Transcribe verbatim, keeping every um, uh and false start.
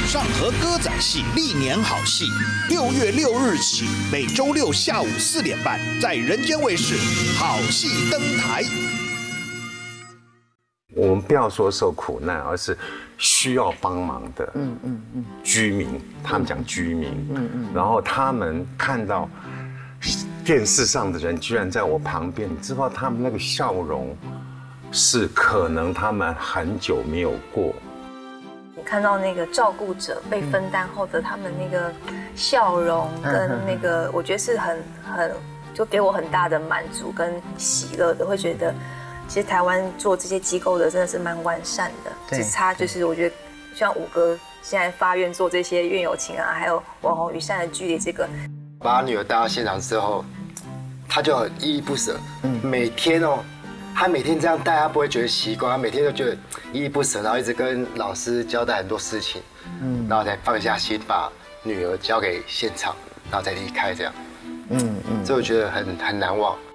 上河歌仔戏历年好戏，六月六日起，每周六下午四点半，在人间卫视好戏登台。 我们不要说受苦难，而是需要帮忙的，嗯嗯嗯，居民，他们讲居民，嗯嗯，然后他们看到电视上的人居然在我旁边，你知道他们那个笑容，是可能他们很久没有过。 你看到那个照顾者被分担后的他们那个笑容跟那个，我觉得是很很就给我很大的满足跟喜乐的，会觉得。其实台湾做这些机构的真的是蛮完善的，只差就是我觉得像五哥现在发愿做这些院友情啊，还有网红与善的距离这个。 把女儿带到现场之后，他就很依依不舍，每天哦，他每天这样带，他不会觉得习惯，他每天都觉得依依不舍，然后一直跟老师交代很多事情，嗯，然后才放下心，把女儿交给现场，然后再离开这样，嗯嗯，所以我觉得很很难忘。